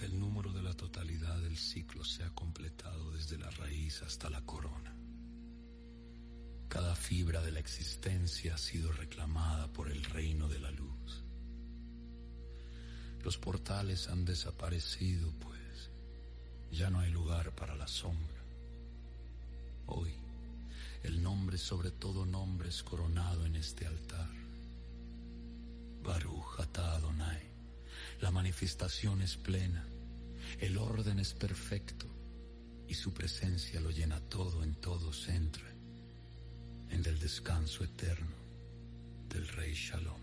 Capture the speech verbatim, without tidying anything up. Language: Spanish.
El número de la totalidad del ciclo se ha completado desde la raíz hasta la corona. Cada fibra de la existencia ha sido reclamada por el reino de la luz. Los portales han desaparecido, pues ya no hay lugar para la sombra. Hoy, el nombre sobre todo nombre es coronado en este altar. Baruch atah Adonai. La manifestación es plena, el orden es perfecto y su presencia lo llena todo, en todo se entra, en el descanso eterno del Rey Shalom.